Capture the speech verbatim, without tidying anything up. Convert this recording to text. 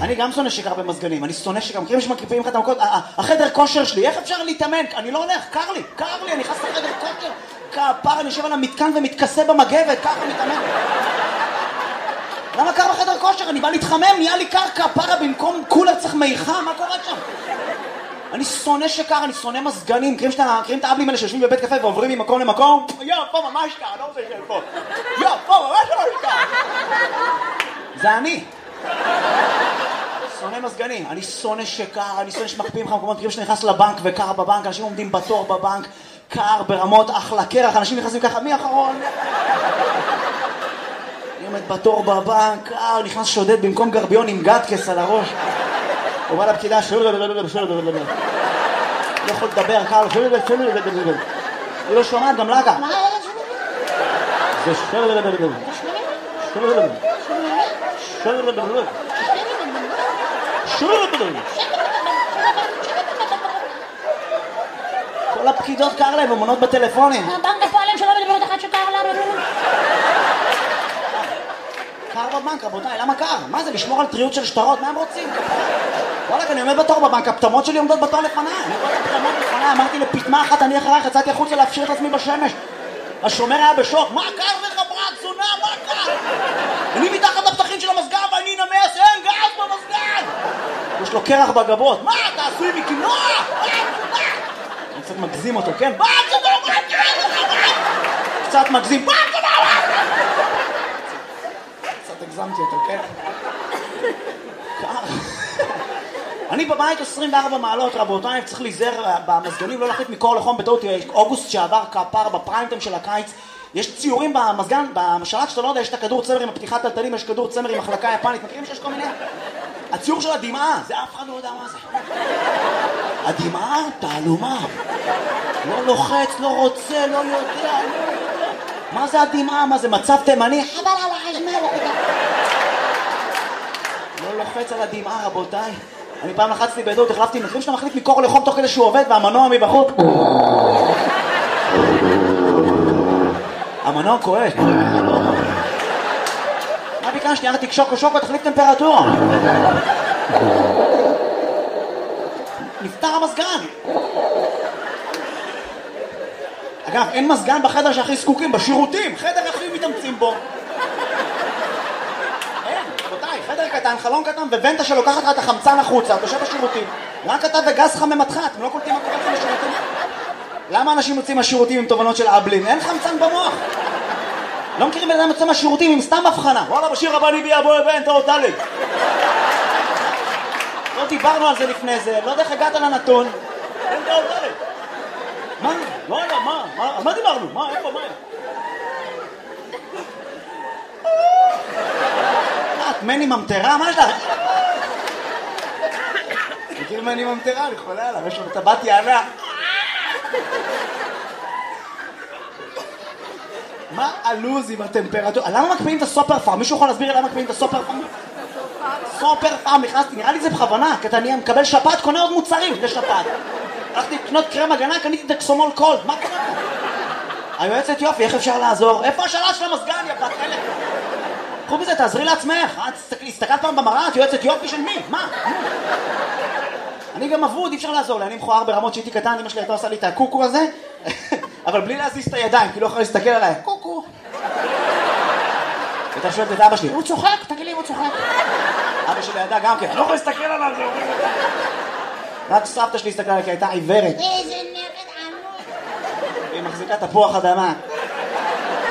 אני גם שונא שקר במזגנים, אני שונא שקר, מכירים שמקריפים לך את המקות, החדר כושר שלי, איך אפשר להתאמן? אני לא הולך, קר לי, קר לי, אני נכנס לחדר כושר, כפר, אני יושב על המתקן ומתכסה במגבת, ככה מתאמן. למה קר בחדר כושר? אני בא להתחמם, נהיה לי קר כפרה, במקום קולר צריך מיכה, מה קורה שם? אני שונא שקר, אני שונא מזגנים, מכירים את האבלים האלה שיושבים בבית קפה ועוברים ממקום למקום? יו, פה ממש קר, אני לא רוצה לשאול פה. יו, פה ממש ממש קר. זה אני. שונא מזגנים, אני שונא שקר, אני שונא שמקפיאים לך מקומות, מכירים שנכנס לבנק וקר בבנק, אנשים עומדים בתור בבנק, קר ברמות, אחלה קרח, אנשים נכנסים ככה, מי אחרון? אני עומד בתור בבנק, קר, נכנס שודד במקום גרביון עם גדקס על הראש. הוא בא לפקידה, לא יכול לדבר, קר, היא לא שומעת, גם לה קר. זה כל הפקידות קר להם, ומונות בטלפונים. הבנק הפועלים שלא מדברת אחת שקר לה. קר בבנק, רבותיי, למה קר? מה זה, לשמור על טריות של שטרות? מה הם רוצים? וואלק, אני עומד בתור בבנק, הפתמות שלי עומדות בתור לפניי. אני רואה את הפתמות לפניי, אמרתי לפתמה אחת, אני אחרייך, יצאתי החוצה להפשיר את עצמי בשמש. השומר היה בשוק, מה קר לך ברק, זונה, מה קר? אני מתחת לפתחים של המסגר ואני נמס, אין גז במסגר! יש לו קרח בגבות, מה, אתה עשוי מקינוע? אני קצת מגזים אותו, כן? מה, זה לא, מה קר לך, מה? קצת מגזים, מה, זה לא, מה? קצת הגזמתי אותו, כן? קר. אני בבית עשרים וארבע מעלות, רבותיי, צריך להיזהר במזגנים, לא להחליט מקור לחום בטעות. אוגוסט שעבר כפר בפריימטיים של הקיץ, יש ציורים במזגן, בשלט שאתה לא יודע, יש את הכדור צמר עם הפתיחת טלטלים, יש כדור צמר עם מחלקה יפנית, מכירים שיש כל מיני? הציור של הדמעה, זה אף אחד לא יודע מה זה. הדמעה, תעלומה. לא לוחץ, לא רוצה, לא יודע. מה זה הדמעה? מה זה מצב תימני? חבל על החשמל. לא לוחץ על הדמעה, רבותיי. אני פעם לחצתי בעדות, החלפתי, מכירים שאתה מחליט מקור לחום תוך כדי שהוא עובד והמנוע מבחוץ? המנוע כואב. מה ביקשתי? ירדתי שוקו שוקו, תחליף טמפרטורה. נפתר המזגן. אגב, אין מזגן בחדר שהכי זקוקים, בשירותים, חדר הכי מתאמצים בו. אין, רבותיי, חדר קטן, חלון קטן, וונטה שלוקחת לך את החמצן החוצה, אתה יושב בשירותים. רק אתה וגז חממתך, אתם לא קולטים מה קורה לכם בשירותים? למה אנשים יוצאים מהשירותים עם תובנות של אבלין? אין חמצן במוח. לא מכירים בן אדם יוצא מהשירותים עם סתם הבחנה. וואלה, בשיר הבא אני ביה בואי ואין תאות דלת. לא דיברנו על זה לפני זה, לא יודע איך הגעת לנתון. אין תאות דלת. מה? וואלה, מה? מה? מה דיברנו? מה? איפה? מה? את מני ממטרה? מה יש לך? מכיר מני ממטרה? אני חולה עליו, יש לו טבעת יענה. מה הלוז עם הטמפרטורה? למה מקפיאים את הסופר פארם? מישהו יכול להסביר למה מקפיאים את הסופר פארם? סופר פארם, נכנסתי, נראה לי זה בכוונה, כי אתה מקבל שפעת, קונה עוד מוצרים לשפעת. הלכתי לקנות קרם הגנה, קניתי דקסומול קולד, מה קרה? היועצת יופי, איך אפשר לעזור? איפה השלט של המזגן, יא בת אלה? קחו בזה, תעזרי לעצמך. הסתכלת פעם במראה, את יועצת יופי של מי? מה? אני גם אבוד, אי אפשר לעזור לי, אני מכוער ברמות שהייתי קטן, אמא שלי הייתה עושה לי את הקוקו הזה, אבל בלי להזיז את הידיים, כי לא יכול להסתכל עליי. קוקו. הייתה שואלת את אבא שלי, הוא צוחק? תגיד לי, הוא צוחק. אבא שלי ידע גם כן, לא יכול להסתכל עליו, זה אומר. רק סבתא שלי הסתכלה עליי, כי הייתה עיוורת. איזה נרד עמוד. היא מחזיקה תפוח אדמה.